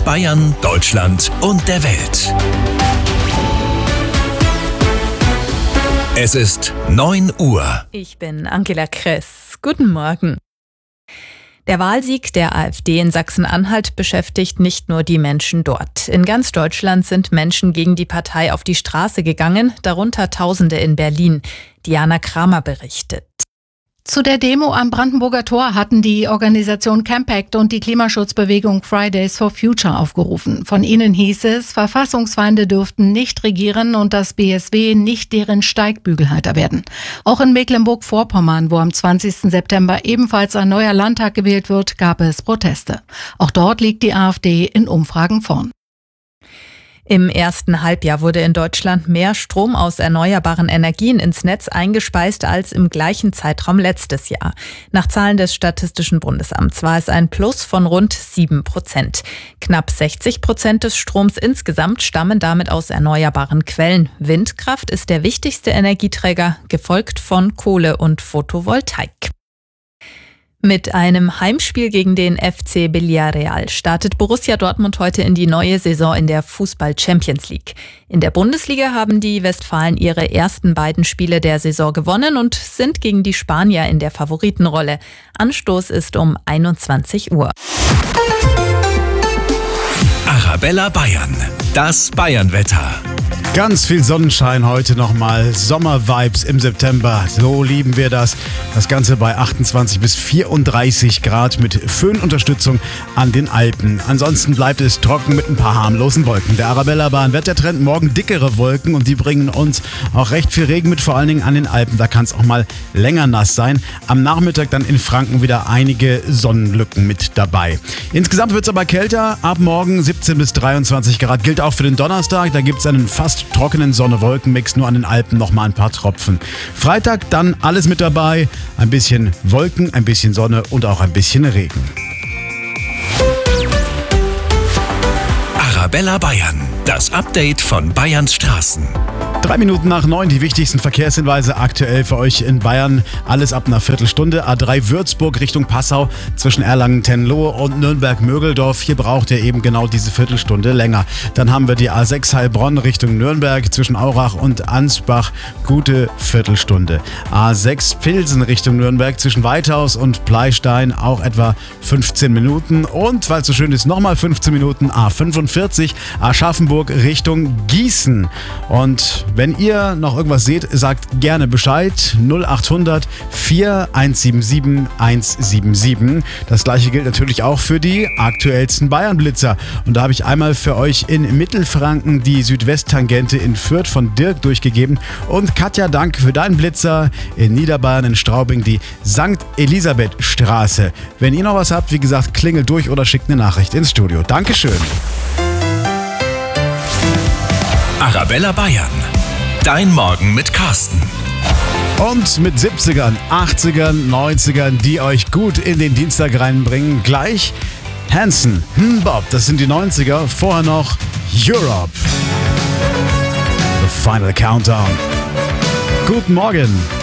aus Bayern, Deutschland und der Welt. Es ist 9 Uhr. Ich bin Angela Kress. Guten Morgen. Der Wahlsieg der AfD in Sachsen-Anhalt beschäftigt nicht nur die Menschen dort. In ganz Deutschland sind Menschen gegen die Partei auf die Straße gegangen, darunter Tausende in Berlin. Diana Kramer berichtet. Zu der Demo am Brandenburger Tor hatten die Organisation Campact und die Klimaschutzbewegung Fridays for Future aufgerufen. Von ihnen hieß es, Verfassungsfeinde dürften nicht regieren und das BSW nicht deren Steigbügelhalter werden. Auch in Mecklenburg-Vorpommern, wo am 20. September ebenfalls ein neuer Landtag gewählt wird, gab es Proteste. Auch dort liegt die AfD in Umfragen vorn. Im ersten Halbjahr wurde in Deutschland mehr Strom aus erneuerbaren Energien ins Netz eingespeist als im gleichen Zeitraum letztes Jahr. Nach Zahlen des Statistischen Bundesamts war es ein Plus von rund 7%. Knapp 60% des Stroms insgesamt stammen damit aus erneuerbaren Quellen. Windkraft ist der wichtigste Energieträger, gefolgt von Kohle und Photovoltaik. Mit einem Heimspiel gegen den FC Villarreal startet Borussia Dortmund heute in die neue Saison in der Fußball-Champions League. In der Bundesliga haben die Westfalen ihre ersten beiden Spiele der Saison gewonnen und sind gegen die Spanier in der Favoritenrolle. Anstoß ist um 21 Uhr. Arabella Bayern, das Bayern-Wetter. Ganz viel Sonnenschein heute nochmal, Sommer-Vibes im September, so lieben wir das. Das Ganze bei 28 bis 34 Grad mit Föhnunterstützung an den Alpen. Ansonsten bleibt es trocken mit ein paar harmlosen Wolken. Der Arabella-Bahn Wettertrend, morgen dickere Wolken und die bringen uns auch recht viel Regen mit, vor allen Dingen an den Alpen. Da kann es auch mal länger nass sein. Am Nachmittag dann in Franken wieder einige Sonnenlücken mit dabei. Insgesamt wird es aber kälter, ab morgen 17 bis 23 Grad. Gilt auch für den Donnerstag, da gibt es einen fast trockenen Sonne-Wolken-Mix, nur an den Alpen nochmal ein paar Tropfen. Freitag dann alles mit dabei, ein bisschen Wolken, ein bisschen Sonne und auch ein bisschen Regen. Arabella Bayern, das Update von Bayerns Straßen. 3 Minuten nach 9, die wichtigsten Verkehrshinweise aktuell für euch in Bayern. Alles ab einer Viertelstunde. A3 Würzburg Richtung Passau zwischen Erlangen-Tenlohe und Nürnberg-Mögeldorf. Hier braucht ihr eben genau diese Viertelstunde länger. Dann haben wir die A6 Heilbronn Richtung Nürnberg zwischen Aurach und Ansbach. Gute Viertelstunde. A6 Pilsen Richtung Nürnberg zwischen Weithaus und Pleystein auch etwa 15 Minuten. Und, weil es so schön ist, nochmal 15 Minuten. A45 Aschaffenburg Richtung Gießen. Und wenn ihr noch irgendwas seht, sagt gerne Bescheid. 0800 4177 177. Das gleiche gilt natürlich auch für die aktuellsten Bayern-Blitzer. Und da habe ich einmal für euch in Mittelfranken die Südwesttangente in Fürth von Dirk durchgegeben. Und Katja, danke für deinen Blitzer. In Niederbayern in Straubing die St. Elisabeth-Straße. Wenn ihr noch was habt, wie gesagt, klingelt durch oder schickt eine Nachricht ins Studio. Dankeschön. Arabella Bayern, dein Morgen mit Carsten. Und mit 70ern, 80ern, 90ern, die euch gut in den Dienstag reinbringen. Gleich Hanson, Bob, das sind die 90er. Vorher noch Europe. The Final Countdown. Guten Morgen.